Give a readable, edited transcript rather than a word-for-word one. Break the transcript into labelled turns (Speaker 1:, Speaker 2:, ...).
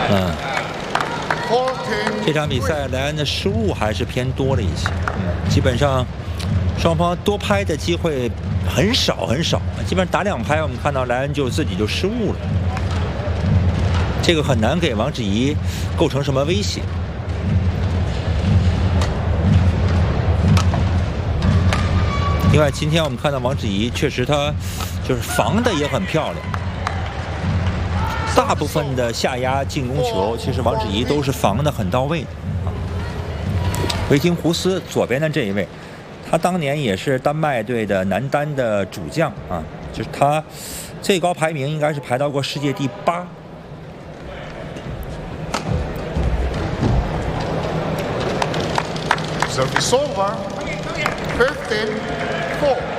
Speaker 1: 这场比赛莱恩的失误还是偏多了一些，基本上双方多拍的机会很少很少，基本上打2拍，我们看到莱恩自己就失误了，这个很难给王芷怡构成什么威胁。另外，今天我们看到王芷怡确实她就是防的也很漂亮。大部分的下压进攻球，其实王芷怡都是防得很到位的。维廷胡斯左边的这一位，他当年也是丹麦队的男单的主将啊，就是他最高排名应该是排到过世界第8。
Speaker 2: Service over. 15-4.